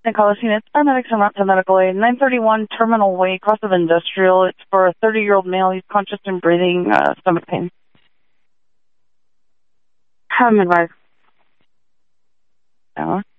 Call scene. It's paramedics and to medical aid. 931 Terminal Way, cross of Industrial. It's for a 30-year-old male. He's conscious and breathing, stomach pain. Have him advised. Yeah.